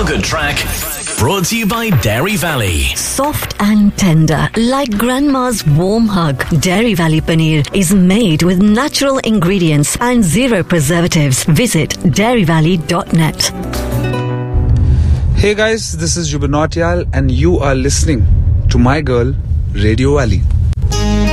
feel-good track brought to you by Dairy Valley. Soft and tender, like grandma's warm hug. Dairy Valley Paneer is made with natural ingredients and zero preservatives. Visit dairyvalley.net. Hey guys, this is Jubin Nautiyal and you are listening to my girl, Radio Valley.